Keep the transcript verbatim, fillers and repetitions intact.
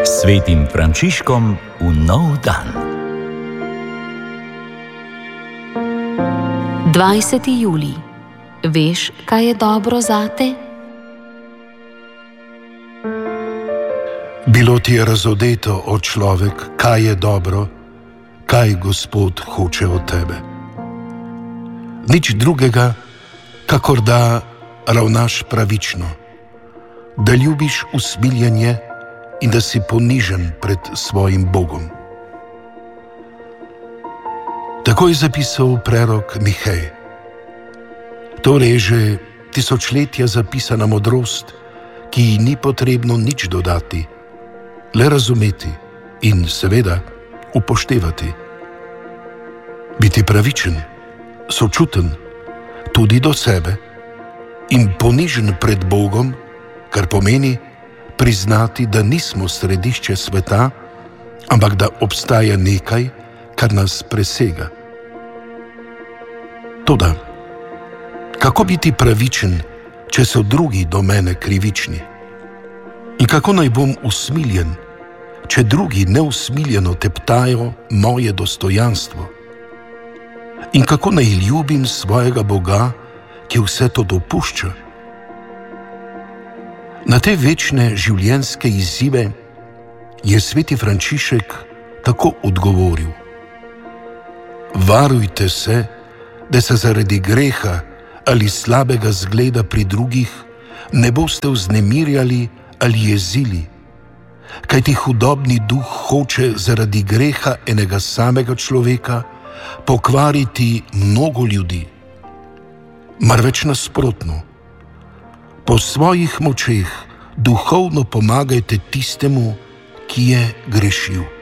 Svetim Frančiškom v nov dan. dvajseti julij. Veš, kaj je dobro zate? Bilo ti je razodeto, o človek, kaj je dobro, kaj Gospod hoče od tebe. Nič drugega, kakor da ravnaš pravično, da ljubiš usmiljenje in da si ponižen pred svojim Bogom. Tako je zapisal prerok Mihej. Torej je že tisočletja zapisana modrost, ki ji ni potrebno nič dodati, le razumeti in seveda upoštevati. Biti pravičen, sočuten, tudi do sebe in ponižen pred Bogom, kar pomeni priznati, da nismo središče sveta, ampak da obstaja nekaj, kar nas presega. Toda, kako biti pravičen, če so drugi do mene krivični? In kako naj bom usmiljen, če drugi neusmiljeno teptajo moje dostojanstvo? In kako naj ljubim svojega Boga, ki vse to dopušča? Na te večne življenjske izzive je sveti Frančišek tako odgovoril: varujte se, da se zaradi greha ali slabega zgleda pri drugih ne boste vznemirjali ali jezili, kajti hudobni duh hoče zaradi greha enega samega človeka pokvariti mnogo ljudi. Marveč nasprotno, po svojih močeh duhovno pomagajte tistemu, ki je grešil.